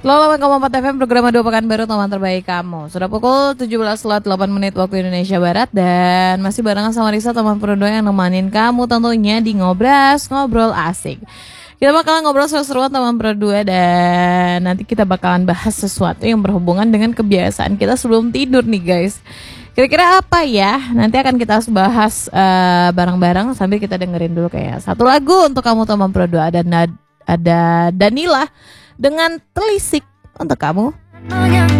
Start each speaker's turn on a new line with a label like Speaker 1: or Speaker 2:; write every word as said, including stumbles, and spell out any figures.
Speaker 1: Lola delapan koma empat F M, program dua Pekanbaru, teman terbaik kamu. Sudah pukul tujuh belas lewat delapan menit waktu Indonesia Barat. Dan masih barengan sama Risa, teman produk yang nemanin kamu tentunya di Ngobras, Ngobrol Asik. Kita bakalan ngobrol seru-seruan teman berdua. Dan nanti kita bakalan bahas sesuatu yang berhubungan dengan kebiasaan kita sebelum tidur nih guys. Kira-kira apa ya? Nanti akan kita bahas uh, bareng-bareng sambil kita dengerin dulu kayak satu lagu untuk kamu teman berdua. Ada, ada Danila dengan Telisik untuk kamu.